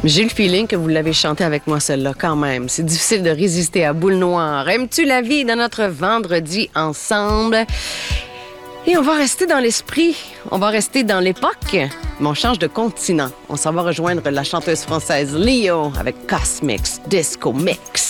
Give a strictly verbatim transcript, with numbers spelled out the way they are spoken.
J'ai le feeling que vous l'avez chanté avec moi, celle-là, quand même. C'est difficile de résister à Boule Noire. Aimes-tu la vie dans notre vendredi ensemble? Et on va rester dans l'esprit, on va rester dans l'époque, mais on change de continent. On s'en va rejoindre la chanteuse française Leo avec Cosmix Disco Mix.